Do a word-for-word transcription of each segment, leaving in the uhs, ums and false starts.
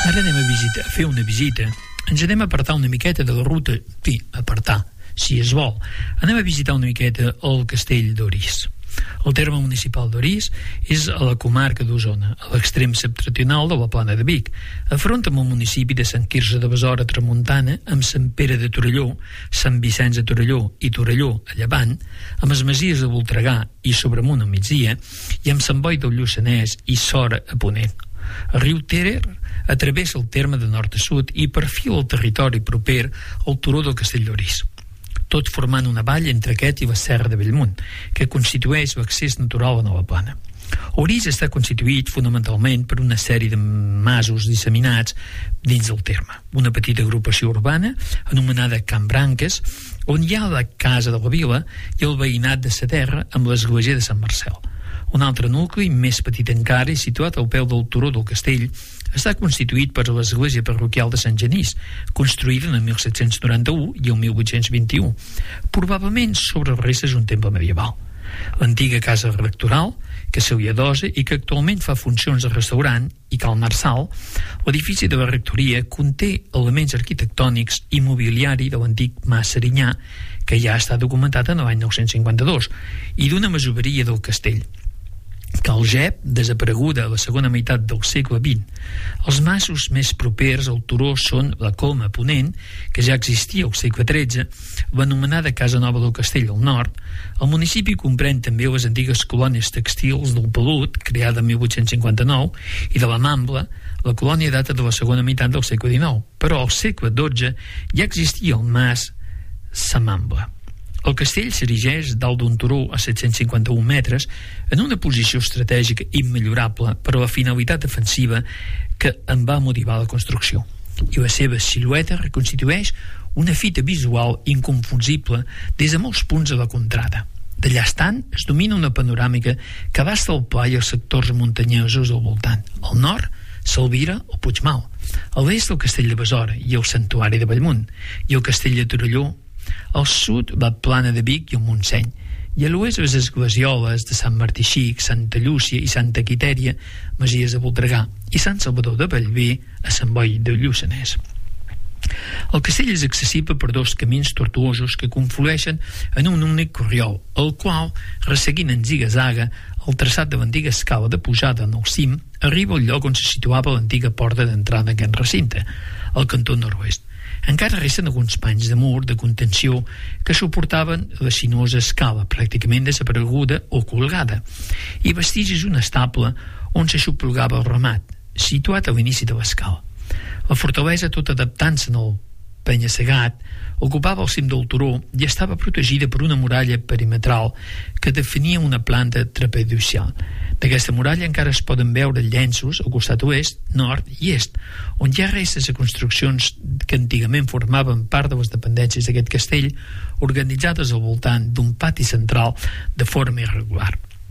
Ara anem a, visita, a fer una visita. Ens anem a apartar una miqueta de la ruta. En fi, apartar, si es vol. Anem a visitar una miqueta el castell d'Orís. El terme municipal d'Orís és a la comarca d'Osona, a l'extrem septentrional de la Plana de Vic, afronta amb el municipi de Sant Quirze de Besora, tramuntana, amb Sant Pere de Torelló, Sant Vicenç de Torelló i Torelló a llevant, amb les masies de Voltregà i Sobremunt a migdia, i amb Sant Boi del Lluçanès i Sora a ponent. El riu Terer travessa el terme de nord a sud i perfila el territori proper al turó del castell d'Orís, tot formant una vall entre aquest i la Serra de Bellmunt, que constitueix l'accés natural a Nova Plana. Orís està constituït fonamentalment per una sèrie de masos disseminats dins del terme. Una petita agrupació urbana, anomenada Can Branques, on hi ha la casa de la vila i el veïnat de sa terra amb l'església de Sant Marcel. Un altre nucli, més petit encara i situat al peu del turó del castell, està constituït per l'església parroquial de Sant Genís, construïda en el mil set-cents noranta-u i el mil vuit-cents vint-i-u, probablement sobre restes d'un temple medieval. L'antiga casa rectoral, que se li adosa i que actualment fa funcions de restaurant, i Cal Marçal, l'edifici de la rectoria conté elements arquitectònics i mobiliari de l'antic Mas Serinyà, que ja està documentat en l'any nou-cents cinquanta-dos, i d'una masoveria del castell. Cal Gep, desapareguda a la segona meitat del segle vint. Els masos més propers al turó són la Coma Ponent, que ja existia al segle tretze, l'anomenada Casa Nova del Castell al nord. El municipi comprèn també les antigues colònies textils del Pelut, creada en mil vuit-cents cinquanta-nou, i de la Mambla. La colònia data de la segona meitat del segle dinou, però al segle dotze ja existia el mas Sa Mambla. El castell s'erigeix dalt d'un turó a set-cents cinquanta-un metres en una posició estratègica immillorable per a la finalitat defensiva que en va motivar la construcció. I la seva silueta reconstitueix una fita visual inconfusible des de molts punts de la contrada. D'allà estant es domina una panoràmica que abasta el pla i els sectors muntanyosos al voltant. Al nord, s'albira el Puigmal, a l'est el castell de Besora i el santuari de Bellmunt, i el castell de Torelló. Al sud, la Plana de Vic i el Montseny, i a l'oest les esglesioles de Sant Martí Xic, Santa Llúcia i Santa Quitèria, masies de Voltregà, i Sant Salvador de Bellver a Sant Boi del Lluçanès. El castell és accessible per dos camins tortuosos que conflueixen en un únic corriol, el qual, resseguint en ziga-zaga el traçat de l'antiga escala de pujada en el cim, arriba al lloc on se situava l'antiga porta d'entrada d'aquest recinte, al cantó nord-oest. Encara resten alguns panys de mur de contenció que suportaven la sinuosa escala, pràcticament desapareguda o colgada, i vestigis d'un estable on s'aixoplugava el ramat, situat a l'inici de l'escala. La fortalesa, tot adaptant-se al penya-segat, ocupava el cim del turó i estava protegida per una muralla perimetral que definia una planta trapezoidal. D'aquesta muralla encara es poden veure llenços al costat oest, nord i est, on hi ha restes de construccions que antigament formaven part de les dependències d'aquest castell, organitzades al voltant d'un pati central de forma irregular.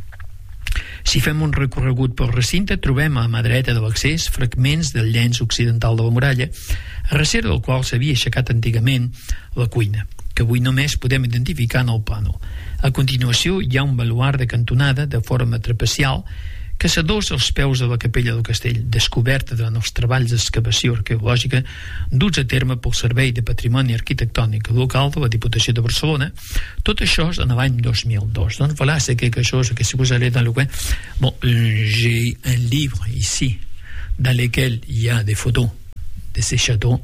Si fem un recorregut pel recinte, trobem a la mà dreta de l'accés fragments del llenç occidental de la muralla, a recer del qual s'havia aixecat antigament la cuina, que avui només podem identificar en el plànol. A continuació hi ha un baluard de cantonada de forma trapezial que s'adossa als peus de la capella del castell, descoberta durant els treballs d'excavació arqueològica duts a terme pel Servei de Patrimoni Arquitectònic Local de la Diputació de Barcelona. Tot això és en l'any dos mil dos. Donc voilà, c'est quelque chose que si vous allez dans le coin... Bon, j'ai un livre ici dans lequel il y a des photos de ces châteaux.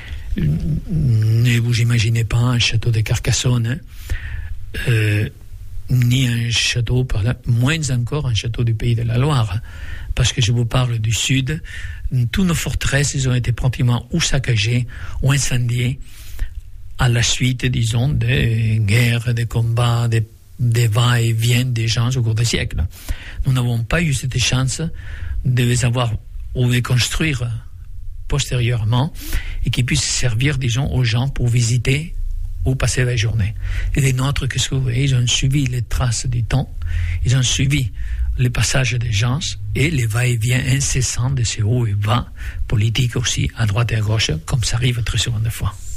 Ne vous imaginez pas un château de Carcassonne, euh, ni un château, par là, moins encore un château du Pays de la Loire, parce que je vous parle du sud. Toutes nos forteresses, ils ont été pratiquement ou saccagées ou incendiées à la suite, disons, des guerres, des combats, des, des va-et-vient des gens au cours des siècles. Nous n'avons pas eu cette chance de les avoir ou de les construire postérieurement et qui puissent servir, disons, aux gens pour visiter ou passer la journée. Et les nôtres, qu'est-ce que vous voyez, ils ont suivi les traces du temps, ils ont suivi le passage des gens et les va-et-vient incessants de ces hauts et bas politiques aussi, à droite et à gauche, comme ça arrive très souvent de fois.